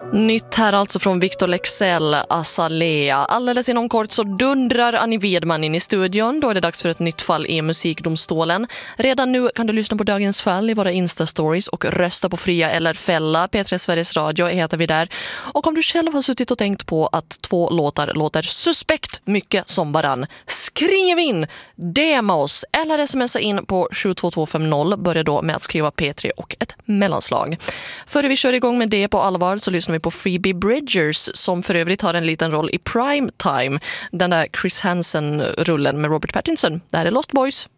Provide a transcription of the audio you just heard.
Nytt här alltså från Victor Leksell, Azalea. Alldeles inom kort så dundrar Annie Wedman in i studion. Då är det dags för ett nytt fall i Musikdomstolen. Redan nu kan du lyssna på dagens fall i våra Insta-stories och rösta på fria eller fälla. P3 Sveriges Radio heter vi där. Och om du själv har suttit och tänkt på att 2 låtar låter suspekt mycket som varann, skriv in, DMa oss eller smsa in på 72250. Börja då med att skriva P3 och ett mellanslag. Före vi kör igång med det på allvar så lyssnar vi på Phoebe Bridgers, som för övrigt har en liten roll i Prime Time, den där Chris Hansen-rullen med Robert Pattinson. Det här är Lost Boys.